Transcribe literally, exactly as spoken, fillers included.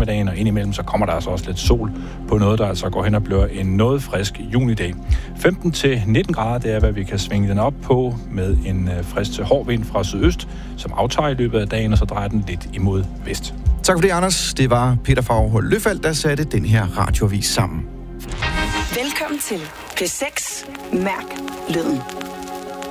eftermiddagen, og indimellem så kommer der altså også lidt sol på noget, der altså går hen og bliver en noget frisk junidag. femten til nitten grader, det er, hvad vi kan svinge den op på med en frisk til hård vind fra sydøst, som aftager i løbet af dagen, og så drejer den lidt imod vest. Tak for det, Anders. Det var Peter Favre Løfald, der satte den her radioavis sammen. Velkommen til P seks. Mærk lyden.